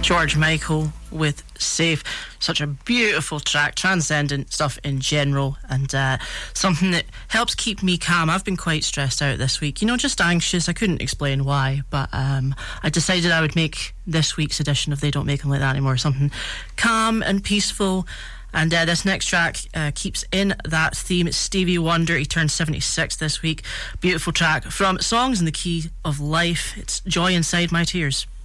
George Michael with Safe. Such a beautiful track, transcendent stuff in general, and something that helps keep me calm. I've been quite stressed out this week, just anxious. I couldn't explain why, but I decided I would make this week's edition of They Don't Make Them Like That Anymore something calm and peaceful. And this next track keeps in that theme. It's Stevie Wonder. He turned 76 this week. Beautiful track from Songs in the Key of Life. It's Joy Inside My Tears.